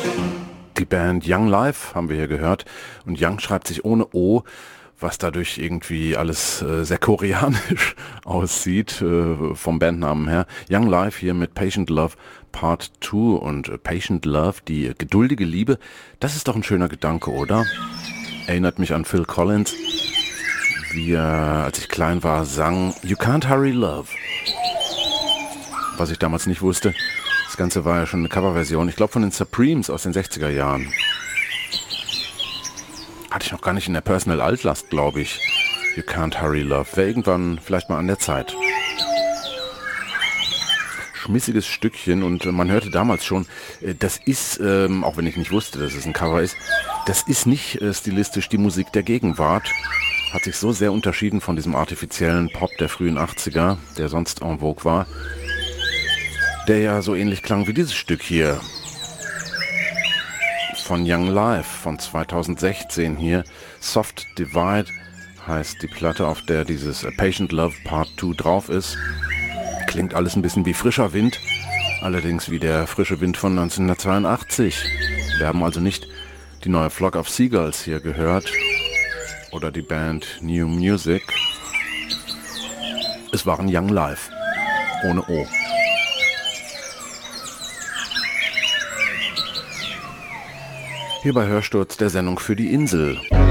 Die Band Young Life haben wir hier gehört und Young schreibt sich ohne O, was dadurch irgendwie alles sehr koreanisch aussieht vom Bandnamen her. Young Life hier mit Patient Love Part 2 und Patient Love, die geduldige Liebe, das ist doch ein schöner Gedanke, oder? Erinnert mich an Phil Collins, wie er, als ich klein war, sang You Can't Hurry Love. Was ich damals nicht wusste, das Ganze war ja schon eine Coverversion, ich glaube von den Supremes aus den 60er Jahren. Hatte ich noch gar nicht in der Personal Altlast, glaube ich. You Can't Hurry Love. Wäre irgendwann vielleicht mal an der Zeit. Schmissiges Stückchen und man hörte damals schon, das ist, auch wenn ich nicht wusste, dass es ein Cover ist, das ist nicht stilistisch die Musik der Gegenwart. Hat sich so sehr unterschieden von diesem artifiziellen Pop der frühen 80er, der sonst en vogue war, der ja so ähnlich klang wie dieses Stück hier. Von Young Life von 2016 hier. Soft Divide heißt die Platte, auf der dieses Patient Love Part 2 drauf ist. Klingt alles ein bisschen wie frischer Wind, allerdings wie der frische Wind von 1982. Wir haben also nicht die neue Flock of Seagulls hier gehört oder die Band New Music. Es waren Young Life, ohne O. Hier bei Hörsturz der Sendung für die Insel.